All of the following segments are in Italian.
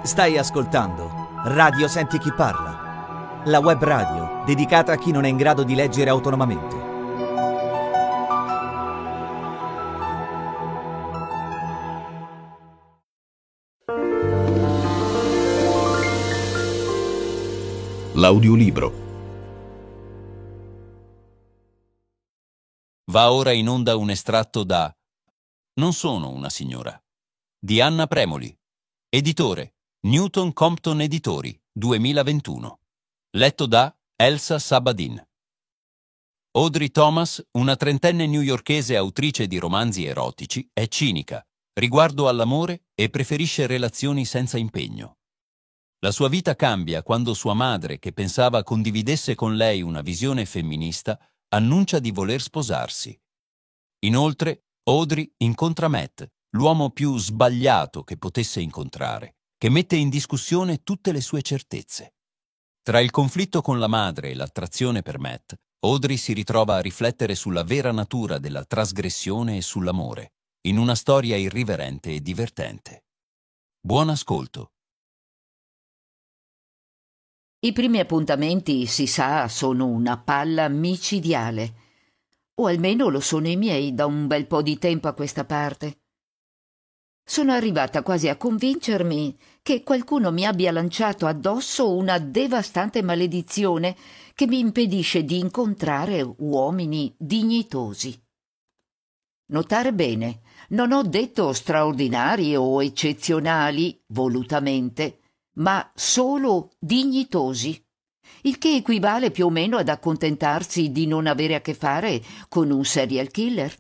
Stai ascoltando Radio Senti Chi Parla, la web radio dedicata a chi non è in grado di leggere autonomamente. L'audiolibro. Va ora in onda un estratto da Non sono una signora di Anna Premoli, editore Newton Compton Editori, 2021, letto da Elsa Sabadin. Audrey Thomas, una trentenne newyorkese autrice di romanzi erotici, è cinica riguardo all'amore e preferisce relazioni senza impegno. La sua vita cambia quando sua madre, che pensava condividesse con lei una visione femminista, annuncia di voler sposarsi. Inoltre, Audrey incontra Matt, l'uomo più sbagliato che potesse incontrare, che mette in discussione tutte le sue certezze. Tra il conflitto con la madre e l'attrazione per Matt, Audrey si ritrova a riflettere sulla vera natura della trasgressione e sull'amore, in una storia irriverente e divertente. Buon ascolto. I primi appuntamenti, si sa, sono una palla micidiale. O almeno lo sono i miei da un bel po' di tempo a questa parte. Sono arrivata quasi a convincermi che qualcuno mi abbia lanciato addosso una devastante maledizione che mi impedisce di incontrare uomini dignitosi. Notare bene, non ho detto straordinari o eccezionali, volutamente, ma solo dignitosi, il che equivale più o meno ad accontentarsi di non avere a che fare con un serial killer.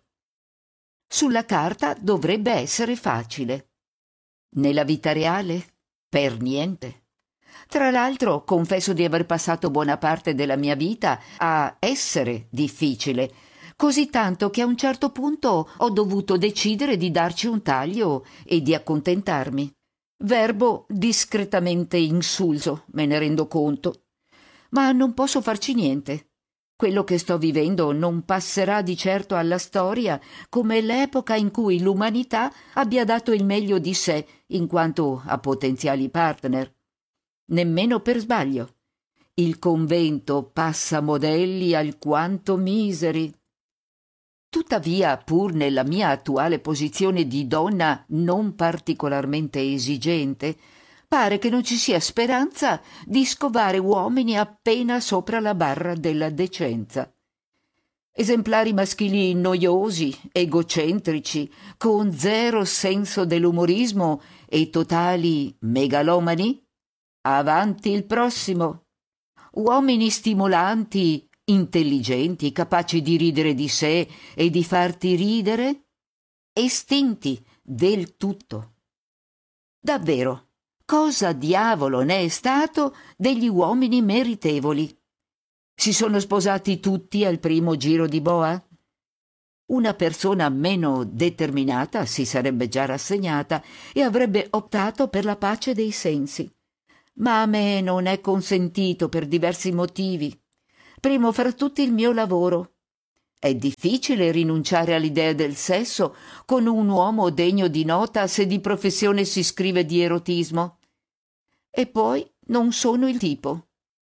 Sulla carta dovrebbe essere facile. Nella vita reale? Per niente. Tra l'altro, confesso di aver passato buona parte della mia vita a essere difficile, così tanto che a un certo punto ho dovuto decidere di darci un taglio e di accontentarmi. Verbo discretamente insulso, me ne rendo conto. Ma non posso farci niente. Quello che sto vivendo non passerà di certo alla storia come l'epoca in cui l'umanità abbia dato il meglio di sé in quanto a potenziali partner. Nemmeno per sbaglio. Il convento passa modelli alquanto miseri. Tuttavia, pur nella mia attuale posizione di donna non particolarmente esigente, pare che non ci sia speranza di scovare uomini appena sopra la barra della decenza. Esemplari maschili noiosi, egocentrici, con zero senso dell'umorismo e totali megalomani? Avanti il prossimo. Uomini stimolanti, intelligenti, capaci di ridere di sé e di farti ridere? Estinti del tutto. Davvero. Cosa diavolo ne è stato degli uomini meritevoli? Si sono sposati tutti al primo giro di boa? Una persona meno determinata si sarebbe già rassegnata e avrebbe optato per la pace dei sensi. Ma a me non è consentito per diversi motivi. Primo fra tutti il mio lavoro. È difficile rinunciare all'idea del sesso con un uomo degno di nota se di professione si scrive di erotismo. E poi non sono il tipo.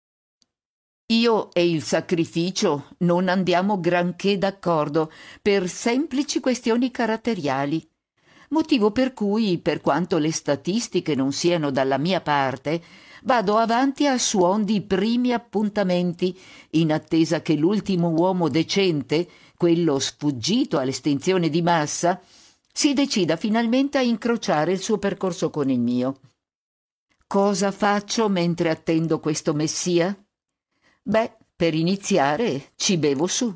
Io e il sacrificio non andiamo granché d'accordo per semplici questioni caratteriali, motivo per cui, per quanto le statistiche non siano dalla mia parte, vado avanti a suon di primi appuntamenti, in attesa che l'ultimo uomo decente, quello sfuggito all'estinzione di massa, si decida finalmente a incrociare il suo percorso con il mio. Cosa faccio mentre attendo questo messia? Beh, per iniziare ci bevo su.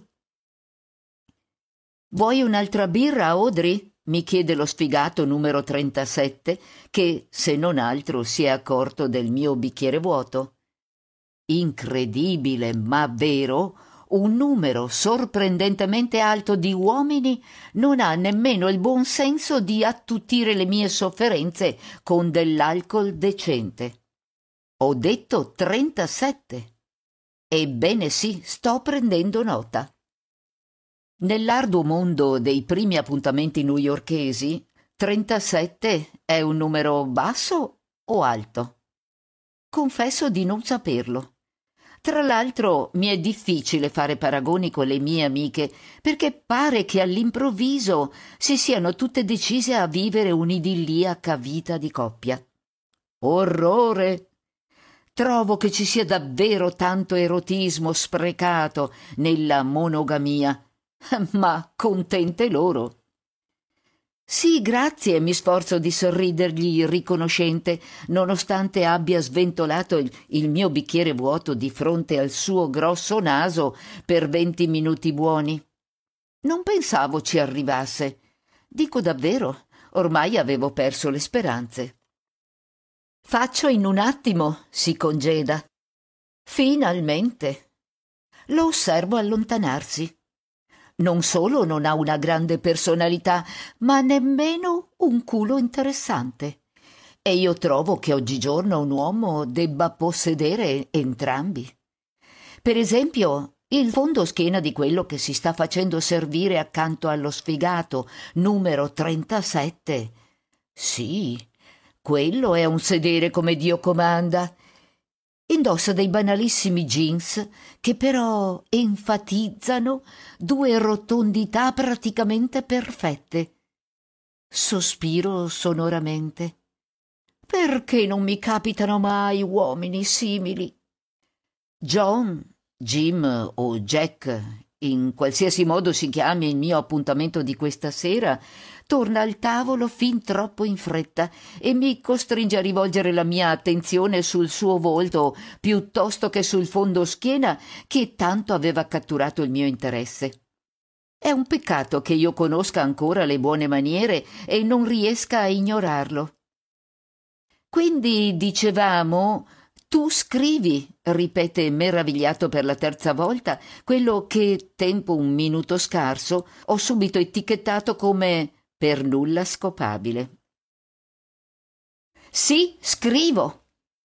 Vuoi un'altra birra, Audrey? Mi chiede lo sfigato numero 37, che, se non altro, si è accorto del mio bicchiere vuoto. Incredibile, ma vero, un numero sorprendentemente alto di uomini non ha nemmeno il buon senso di attutire le mie sofferenze con dell'alcol decente. Ho detto 37. Ebbene sì, sto prendendo nota. Nell'arduo mondo dei primi appuntamenti newyorkesi, 37 è un numero basso o alto? Confesso di non saperlo. Tra l'altro mi è difficile fare paragoni con le mie amiche, perché pare che all'improvviso si siano tutte decise a vivere un'idilliaca vita di coppia. Orrore! Trovo che ci sia davvero tanto erotismo sprecato nella monogamia, ma contente loro. Sì, grazie, mi sforzo di sorridergli riconoscente, nonostante abbia sventolato il mio bicchiere vuoto di fronte al suo grosso naso per 20 minuti buoni. Non pensavo ci arrivasse. Dico davvero, ormai avevo perso le speranze. Faccio in un attimo, si congeda. Finalmente. Lo osservo allontanarsi. Non solo non ha una grande personalità, ma nemmeno un culo interessante. E io trovo che oggigiorno un uomo debba possedere entrambi. Per esempio, il fondoschiena di quello che si sta facendo servire accanto allo sfigato, numero 37. Sì, quello è un sedere come Dio comanda. Indossa dei banalissimi jeans che però enfatizzano due rotondità praticamente perfette. Sospiro sonoramente. Perché non mi capitano mai uomini simili? John, Jim o Jack, in qualsiasi modo si chiami il mio appuntamento di questa sera, torna al tavolo fin troppo in fretta e mi costringe a rivolgere la mia attenzione sul suo volto piuttosto che sul fondoschiena che tanto aveva catturato il mio interesse. È un peccato che io conosca ancora le buone maniere e non riesca a ignorarlo. Quindi dicevamo, tu scrivi, ripete meravigliato per la terza volta, quello che, tempo un minuto scarso, ho subito etichettato come per nulla scopabile. Sì, scrivo.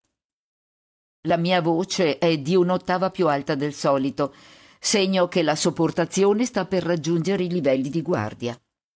La mia voce è di un'ottava più alta del solito, segno che la sopportazione sta per raggiungere i livelli di guardia.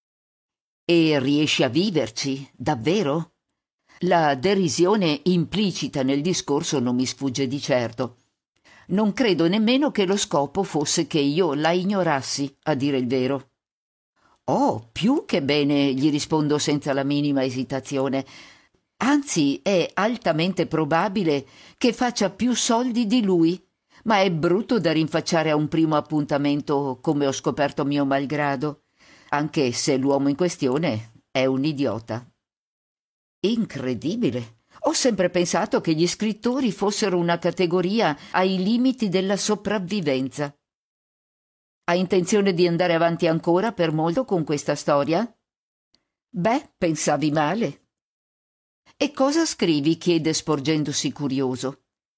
E riesci a viverci, davvero? La derisione implicita nel discorso non mi sfugge di certo. Non credo nemmeno che lo scopo fosse che io la ignorassi, a dire il vero. Oh, più che bene, gli rispondo senza la minima esitazione. Anzi, è altamente probabile che faccia più soldi di lui, ma è brutto da rinfacciare a un primo appuntamento, come ho scoperto mio malgrado, anche se l'uomo in questione è un idiota. Incredibile! Ho sempre pensato che gli scrittori fossero una categoria ai limiti della sopravvivenza. Hai intenzione di andare avanti ancora per molto con questa storia? Beh, pensavi male. E cosa scrivi? Chiede sporgendosi curioso.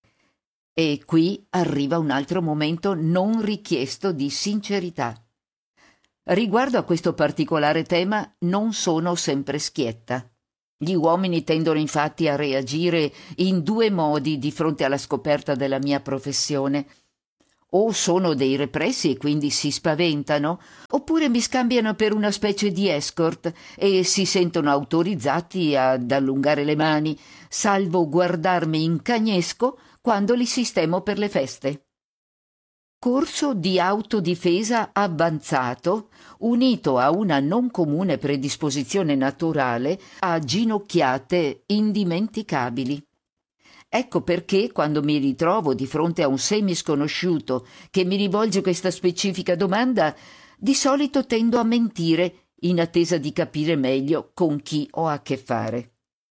E qui arriva un altro momento non richiesto di sincerità. Riguardo a questo particolare tema non sono sempre schietta. Gli uomini tendono infatti a reagire in due modi di fronte alla scoperta della mia professione. O sono dei repressi e quindi si spaventano, oppure mi scambiano per una specie di escort e si sentono autorizzati ad allungare le mani, salvo guardarmi in cagnesco quando li sistemo per le feste. Corso di autodifesa avanzato, unito a una non comune predisposizione naturale a ginocchiate indimenticabili. Ecco perché, quando mi ritrovo di fronte a un semisconosciuto che mi rivolge questa specifica domanda, di solito tendo a mentire in attesa di capire meglio con chi ho a che fare.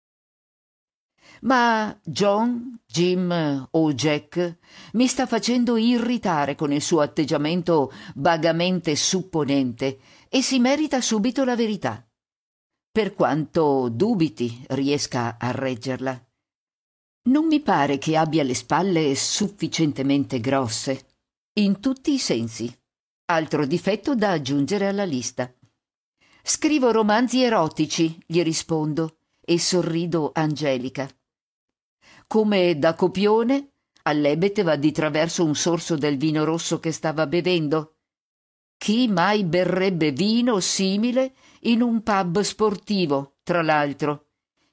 Ma John, Jim o Jack mi sta facendo irritare con il suo atteggiamento vagamente supponente e si merita subito la verità. Per quanto dubiti riesca a reggerla. Non mi pare che abbia le spalle sufficientemente grosse, in tutti i sensi. Altro difetto da aggiungere alla lista. Scrivo romanzi erotici, gli rispondo, e sorrido angelica. Come da copione, all'ebete va di traverso un sorso del vino rosso che stava bevendo. Chi mai berrebbe vino simile in un pub sportivo, tra l'altro?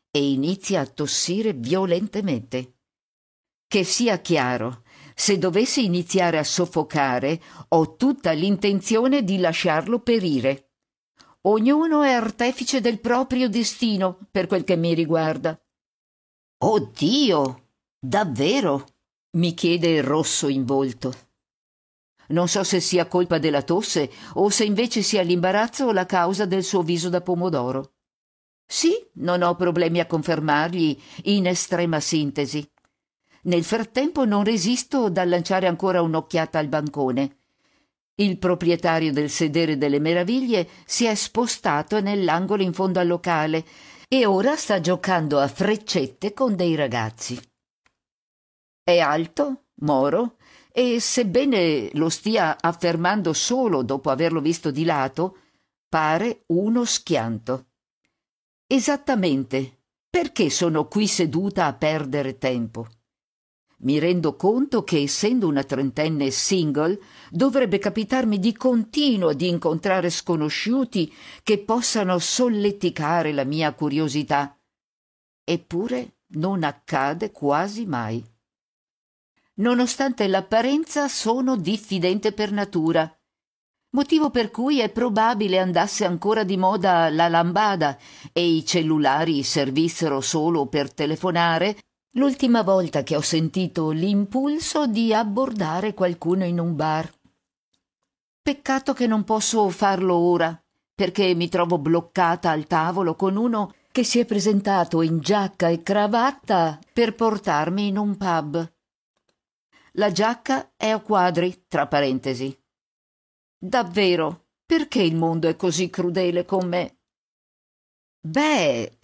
e inizia a tossire violentemente. Che sia chiaro, se dovessi iniziare a soffocare, ho tutta l'intenzione di lasciarlo perire. Ognuno è artefice del proprio destino, per quel che mi riguarda. «Oh Dio! Davvero?» mi chiede il rosso in volto. Non so se sia colpa della tosse o se invece sia l'imbarazzo o la causa del suo viso da pomodoro. Sì, non ho problemi a confermargli in estrema sintesi. Nel frattempo non resisto dal lanciare ancora un'occhiata al bancone. Il proprietario del sedere delle meraviglie si è spostato nell'angolo in fondo al locale e ora sta giocando a freccette con dei ragazzi. È alto, moro, e sebbene lo stia affermando solo dopo averlo visto di lato, pare uno schianto. Esattamente, perché sono qui seduta a perdere tempo? Mi rendo conto che, essendo una trentenne single, dovrebbe capitarmi di continuo di incontrare sconosciuti che possano solleticare la mia curiosità. Eppure non accade quasi mai. Nonostante l'apparenza, sono diffidente per natura, motivo per cui è probabile andasse ancora di moda la lambada e i cellulari servissero solo per telefonare l'ultima volta che ho sentito l'impulso di abbordare qualcuno in un bar. Peccato che non posso farlo ora, perché mi trovo bloccata al tavolo con uno che si è presentato in giacca e cravatta per portarmi in un pub. La giacca è a quadri, tra parentesi. Davvero, perché il mondo è così crudele con me? Beh,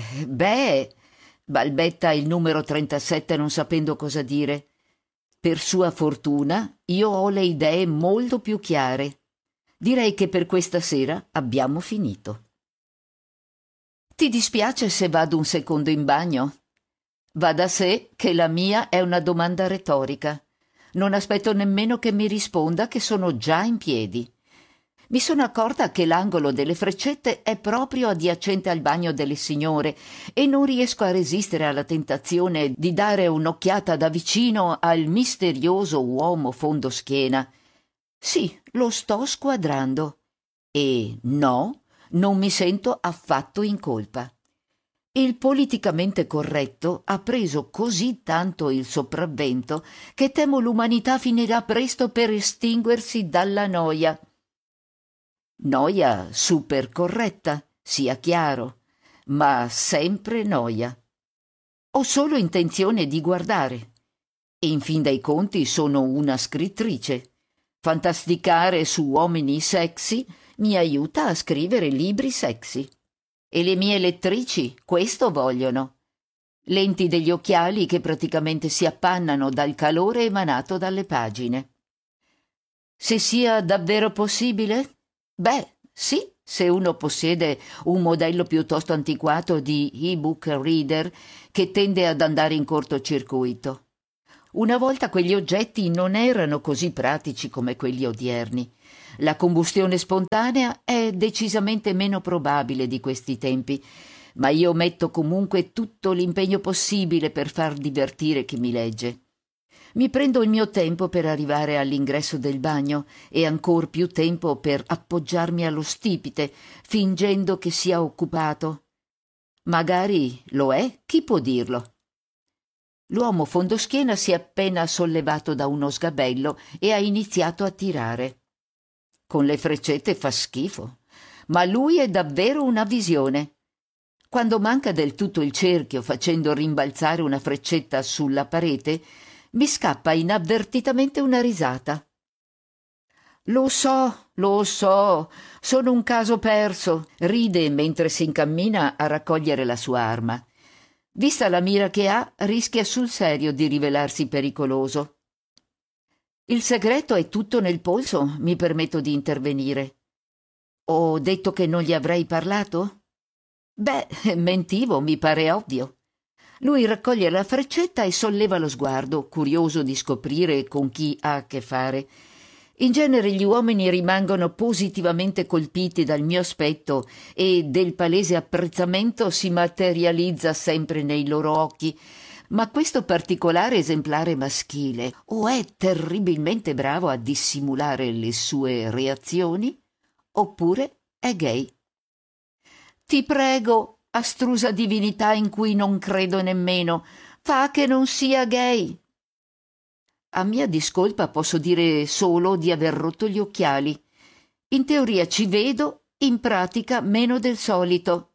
balbetta il numero 37 non sapendo cosa dire. Per sua fortuna io ho le idee molto più chiare. Direi che per questa sera abbiamo finito. Ti dispiace se vado un secondo in bagno? Va da sé che la mia è una domanda retorica. Non aspetto nemmeno che mi risponda che sono già in piedi. Mi sono accorta che l'angolo delle freccette è proprio adiacente al bagno delle signore e non riesco a resistere alla tentazione di dare un'occhiata da vicino al misterioso uomo fondoschiena. Sì, lo sto squadrando. E no, non mi sento affatto in colpa. Il politicamente corretto ha preso così tanto il sopravvento che temo l'umanità finirà presto per estinguersi dalla noia. Noia super corretta, sia chiaro, ma sempre noia. Ho solo intenzione di guardare. E in fin dei conti sono una scrittrice. Fantasticare su uomini sexy mi aiuta a scrivere libri sexy. E le mie lettrici questo vogliono. Lenti degli occhiali che praticamente si appannano dal calore emanato dalle pagine. Se sia davvero possibile? Beh, sì, se uno possiede un modello piuttosto antiquato di e-book reader che tende ad andare in cortocircuito. Una volta quegli oggetti non erano così pratici come quelli odierni. La combustione spontanea è decisamente meno probabile di questi tempi, ma io metto comunque tutto l'impegno possibile per far divertire chi mi legge. Mi prendo il mio tempo per arrivare all'ingresso del bagno e ancor più tempo per appoggiarmi allo stipite, fingendo che sia occupato. Magari lo è, chi può dirlo? L'uomo fondoschiena si è appena sollevato da uno sgabello e ha iniziato a tirare. Con le freccette fa schifo, ma lui è davvero una visione. Quando manca del tutto il cerchio facendo rimbalzare una freccetta sulla parete, mi scappa inavvertitamente una risata. Lo so, sono un caso perso, ride mentre si incammina a raccogliere la sua arma. Vista la mira che ha, rischia sul serio di rivelarsi pericoloso. Il segreto è tutto nel polso, mi permetto di intervenire. Ho detto che non gli avrei parlato? Beh, mentivo, mi pare ovvio. Lui raccoglie la freccetta e solleva lo sguardo, curioso di scoprire con chi ha a che fare. In genere gli uomini rimangono positivamente colpiti dal mio aspetto e del palese apprezzamento si materializza sempre nei loro occhi, ma questo particolare esemplare maschile o è terribilmente bravo a dissimulare le sue reazioni, oppure è gay. Ti prego, astrusa divinità in cui non credo nemmeno, fa che non sia gay. A mia discolpa posso dire solo di aver rotto gli occhiali. In teoria ci vedo, in pratica meno del solito.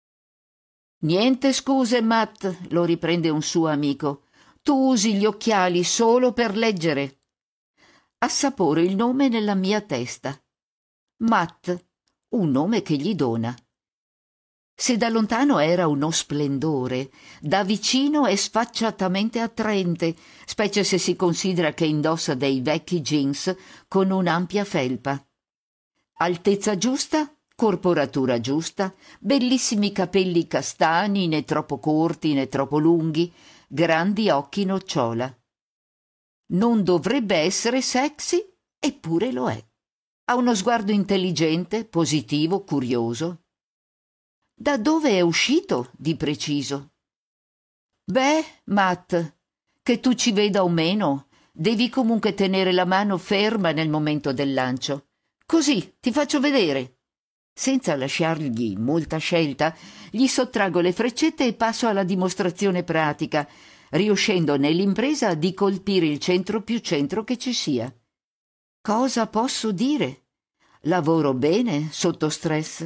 Niente scuse, Matt, lo riprende un suo amico. Tu usi gli occhiali solo per leggere. Assaporo il nome nella mia testa. Matt, un nome che gli dona. Se da lontano era uno splendore, da vicino è sfacciatamente attraente, specie se si considera che indossa dei vecchi jeans con un'ampia felpa. Altezza giusta, corporatura giusta, bellissimi capelli castani, né troppo corti né troppo lunghi, grandi occhi nocciola. Non dovrebbe essere sexy, eppure lo è. Ha uno sguardo intelligente, positivo, curioso. Da dove è uscito, di preciso? Beh, Matt, che tu ci veda o meno, devi comunque tenere la mano ferma nel momento del lancio. Così, ti faccio vedere. Senza lasciargli molta scelta, gli sottraggo le freccette e passo alla dimostrazione pratica, riuscendo nell'impresa di colpire il centro più centro che ci sia. Cosa posso dire? Lavoro bene sotto stress.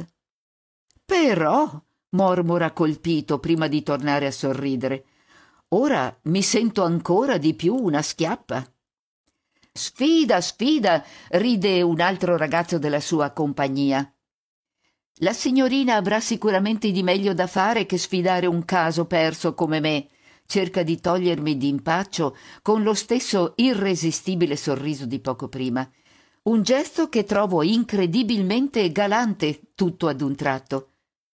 Però, mormora colpito prima di tornare a sorridere, ora mi sento ancora di più una schiappa. Sfida, sfida, ride un altro ragazzo della sua compagnia. La signorina avrà sicuramente di meglio da fare che sfidare un caso perso come me. Cerca di togliermi d'impaccio con lo stesso irresistibile sorriso di poco prima. Un gesto che trovo incredibilmente galante tutto ad un tratto.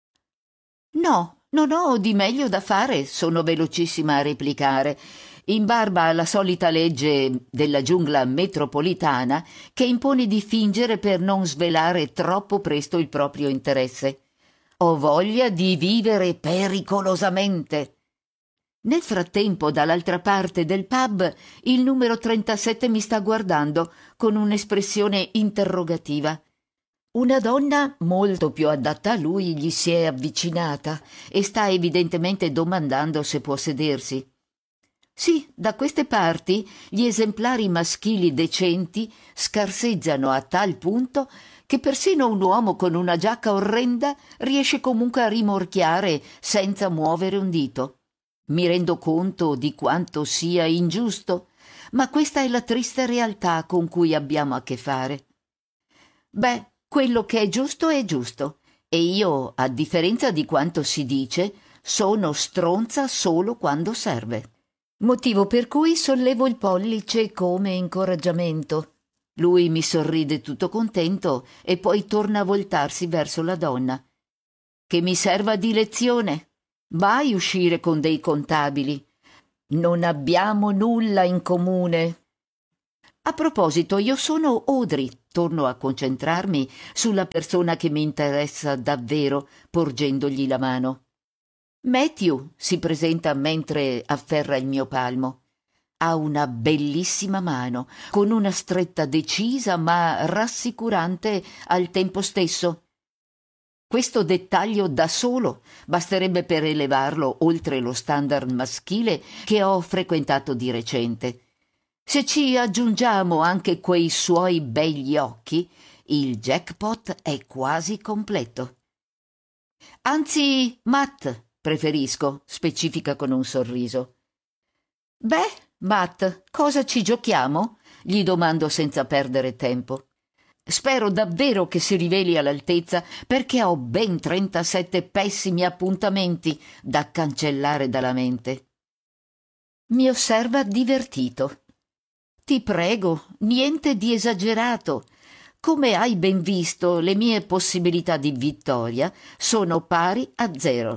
No, non ho di meglio da fare, sono velocissima a replicare, in barba alla solita legge della giungla metropolitana che impone di fingere per non svelare troppo presto il proprio interesse. Ho voglia di vivere pericolosamente. Nel frattempo, dall'altra parte del pub, il numero 37 mi sta guardando con un'espressione interrogativa. Una donna molto più adatta a lui gli si è avvicinata e sta evidentemente domandando se può sedersi. Sì, da queste parti gli esemplari maschili decenti scarseggiano a tal punto che persino un uomo con una giacca orrenda riesce comunque a rimorchiare senza muovere un dito. Mi rendo conto di quanto sia ingiusto, ma questa è la triste realtà con cui abbiamo a che fare. Beh, quello che è giusto e io, a differenza di quanto si dice, sono stronza solo quando serve. Motivo per cui sollevo il pollice come incoraggiamento. Lui mi sorride tutto contento e poi torna a voltarsi verso la donna. Che mi serva di lezione. Mai uscire con dei contabili. Non abbiamo nulla in comune. A proposito, io sono Audrey. Torno a concentrarmi sulla persona che mi interessa davvero, porgendogli la mano. Matthew si presenta mentre afferra il mio palmo. Ha una bellissima mano, con una stretta decisa ma rassicurante al tempo stesso. Questo dettaglio da solo basterebbe per elevarlo oltre lo standard maschile che ho frequentato di recente. Se ci aggiungiamo anche quei suoi begli occhi, il jackpot è quasi completo. Anzi, Matt, preferisco, specifica con un sorriso. Beh, Matt, cosa ci giochiamo? Gli domando senza perdere tempo. Spero davvero che si riveli all'altezza perché ho ben 37 pessimi appuntamenti da cancellare dalla mente. Mi osserva divertito. Ti prego, niente di esagerato. Come hai ben visto, le mie possibilità di vittoria sono pari a 0.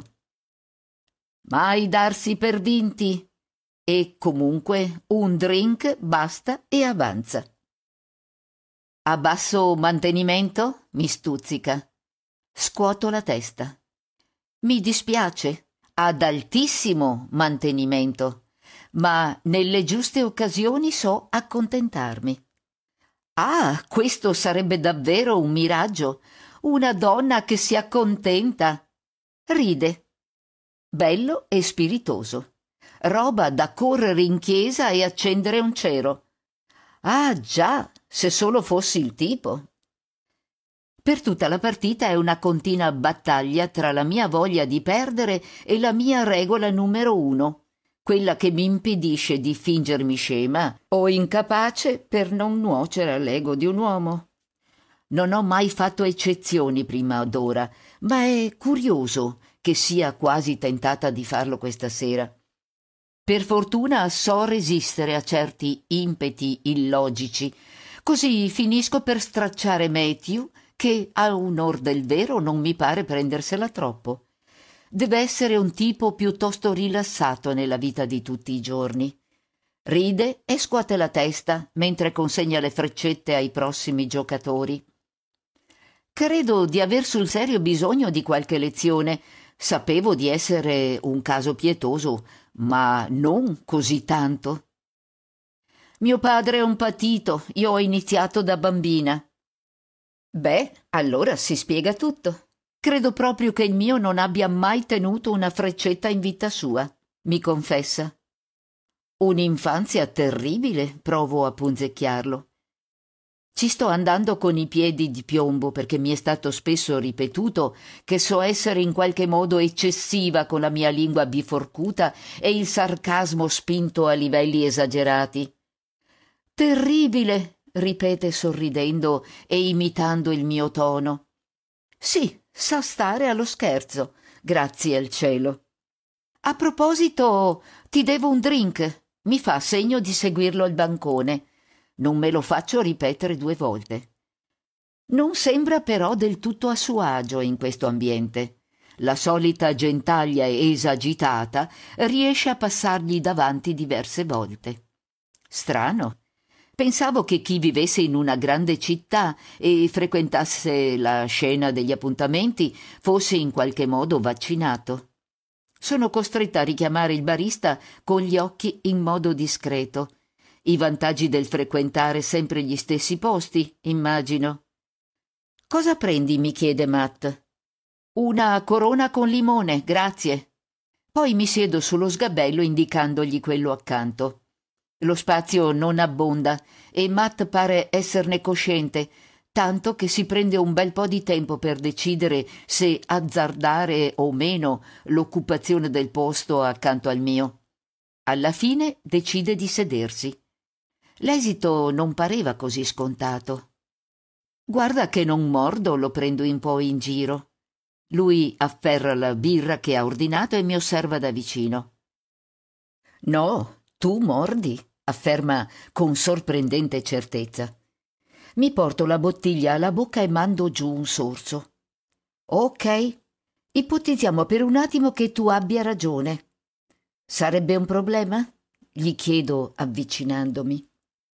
Mai darsi per vinti. E comunque un drink basta e avanza. A basso mantenimento? Mi stuzzica. Scuoto la testa. Mi dispiace, ad altissimo mantenimento, ma nelle giuste occasioni so accontentarmi. Ah, questo sarebbe davvero un miraggio, una donna che si accontenta. Ride. Bello e spiritoso. Roba da correre in chiesa e accendere un cero. Ah, già, se solo fossi il tipo. Per tutta la partita è una continua battaglia tra la mia voglia di perdere e la mia regola numero 1, quella che mi impedisce di fingermi scema o incapace per non nuocere all'ego di un uomo. Non ho mai fatto eccezioni prima d'ora, ma è curioso che sia quasi tentata di farlo questa sera. Per fortuna so resistere a certi impeti illogici, così finisco per stracciare Matthew, che a onor del vero non mi pare prendersela troppo. Deve essere un tipo piuttosto rilassato nella vita di tutti i giorni. Ride e scuote la testa mentre consegna le freccette ai prossimi giocatori. Credo di aver sul serio bisogno di qualche lezione. Sapevo di essere un caso pietoso, ma non così tanto. Mio padre è un patito, io ho iniziato da bambina. Beh, allora si spiega tutto. Credo proprio che il mio non abbia mai tenuto una freccetta in vita sua, mi confessa. Un'infanzia terribile, provo a punzecchiarlo. Ci sto andando con i piedi di piombo perché mi è stato spesso ripetuto che so essere in qualche modo eccessiva con la mia lingua biforcuta e il sarcasmo spinto a livelli esagerati. Terribile, ripete sorridendo e imitando il mio tono. Sì, sa stare allo scherzo, grazie al cielo. A proposito, ti devo un drink. Mi fa segno di seguirlo al bancone. Non me lo faccio ripetere 2 volte. Non sembra però del tutto a suo agio in questo ambiente. La solita gentaglia esagitata riesce a passargli davanti diverse volte. Strano. Pensavo che chi vivesse in una grande città e frequentasse la scena degli appuntamenti fosse in qualche modo vaccinato. Sono costretta a richiamare il barista con gli occhi in modo discreto. I vantaggi del frequentare sempre gli stessi posti, immagino. Cosa prendi? Mi chiede Matt. Una corona con limone, grazie. Poi mi siedo sullo sgabello indicandogli quello accanto. Lo spazio non abbonda e Matt pare esserne cosciente, tanto che si prende un bel po' di tempo per decidere se azzardare o meno l'occupazione del posto accanto al mio. Alla fine decide di sedersi. L'esito non pareva così scontato. Guarda che non mordo, lo prendo un po' in giro. Lui afferra la birra che ha ordinato e mi osserva da vicino. No, tu mordi, afferma con sorprendente certezza. Mi porto la bottiglia alla bocca e mando giù un sorso. Ok, ipotizziamo per un attimo che tu abbia ragione. Sarebbe un problema? Gli chiedo avvicinandomi.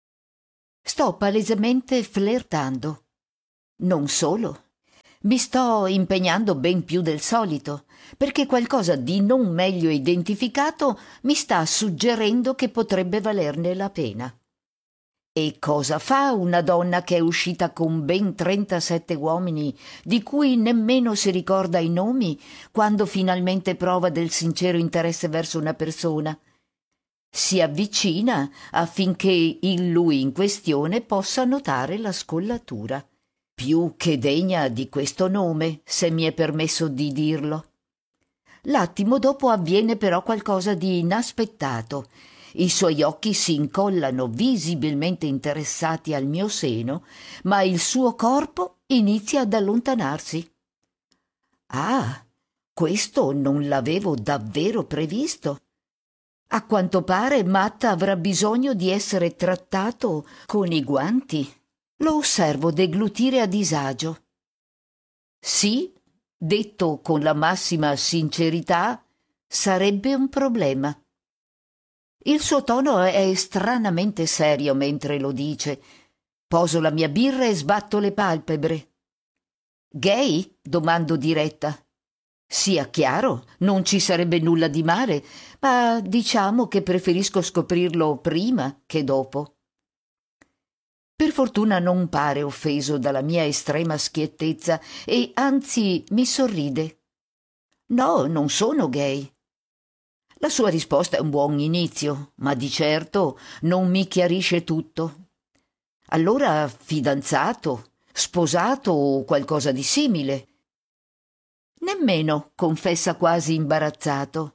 Sto palesemente flirtando. Non solo. Mi sto impegnando ben più del solito, perché qualcosa di non meglio identificato mi sta suggerendo che potrebbe valerne la pena. E cosa fa una donna che è uscita con ben 37 uomini, di cui nemmeno si ricorda i nomi, quando finalmente prova del sincero interesse verso una persona? Si avvicina affinché il lui in questione possa notare la scollatura. Più che degna di questo nome, se mi è permesso di dirlo. L'attimo dopo avviene però qualcosa di inaspettato. I suoi occhi si incollano visibilmente interessati al mio seno, ma il suo corpo inizia ad allontanarsi. Ah, questo non l'avevo davvero previsto. A quanto pare Matt avrà bisogno di essere trattato con i guanti. Lo osservo deglutire a disagio. Sì, detto con la massima sincerità, sarebbe un problema. Il suo tono è stranamente serio mentre lo dice. Poso la mia birra e sbatto le palpebre. Gay? Domando diretta. Sia chiaro, non ci sarebbe nulla di male, ma diciamo che preferisco scoprirlo prima che dopo. Per fortuna non pare offeso dalla mia estrema schiettezza e anzi mi sorride. No, non sono gay. La sua risposta è un buon inizio, ma di certo non mi chiarisce tutto. Allora fidanzato, sposato o qualcosa di simile? Nemmeno, confessa quasi imbarazzato.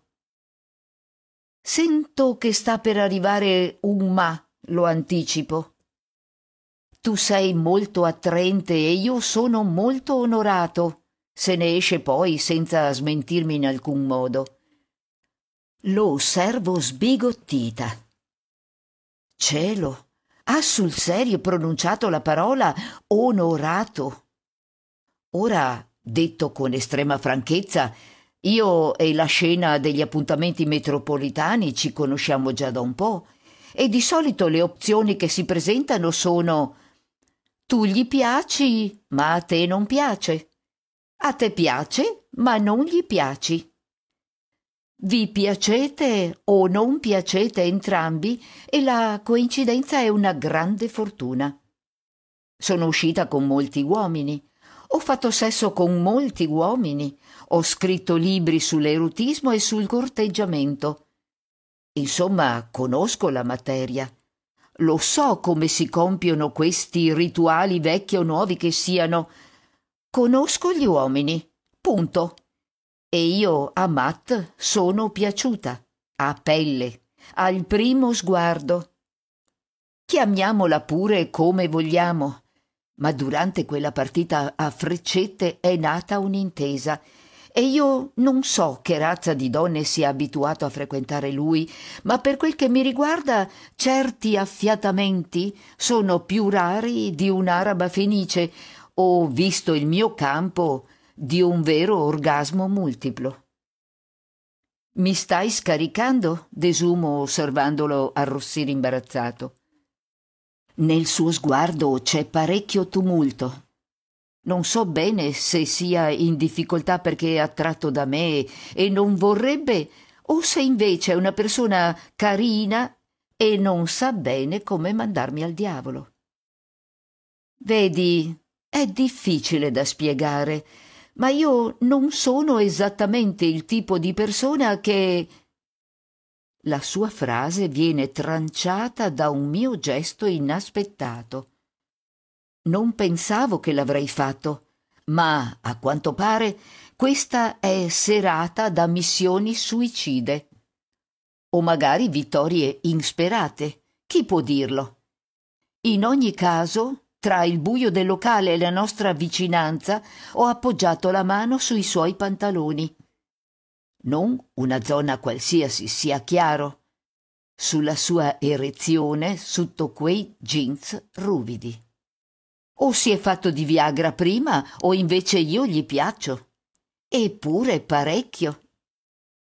Sento che sta per arrivare un ma, lo anticipo. Tu sei molto attraente e io sono molto onorato, se ne esce poi senza smentirmi in alcun modo. Lo osservo sbigottita. Cielo, ha sul serio pronunciato la parola onorato. Ora, detto con estrema franchezza, io e la scena degli appuntamenti metropolitani ci conosciamo già da un po', e di solito le opzioni che si presentano sono: tu gli piaci, ma a te non piace. A te piace, ma non gli piaci. Vi piacete o non piacete entrambi e la coincidenza è una grande fortuna. Sono uscita con molti uomini, ho fatto sesso con molti uomini, ho scritto libri sull'erotismo e sul corteggiamento. Insomma, conosco la materia. Lo so come si compiono questi rituali vecchi o nuovi che siano. Conosco gli uomini, punto. E io a Matt sono piaciuta, a pelle, al primo sguardo. Chiamiamola pure come vogliamo, ma durante quella partita a freccette è nata un'intesa e io non so che razza di donne sia abituato a frequentare lui, ma per quel che mi riguarda certi affiatamenti sono più rari di un'araba fenice o, visto il mio campo, di un vero orgasmo multiplo. Mi stai scaricando? Desumo osservandolo arrossire imbarazzato. Nel suo sguardo c'è parecchio tumulto. Non so bene se sia in difficoltà perché è attratto da me e non vorrebbe, o se invece è una persona carina e non sa bene come mandarmi al diavolo. Vedi, è difficile da spiegare, ma io non sono esattamente il tipo di persona che... La sua frase viene tranciata da un mio gesto inaspettato. Non pensavo che l'avrei fatto, ma a quanto pare questa è serata da missioni suicide. O magari vittorie insperate, chi può dirlo? In ogni caso, tra il buio del locale e la nostra vicinanza, ho appoggiato la mano sui suoi pantaloni. Non una zona qualsiasi, sia chiaro, sulla sua erezione sotto quei jeans ruvidi. O si è fatto di Viagra prima o invece io gli piaccio. Eppure parecchio.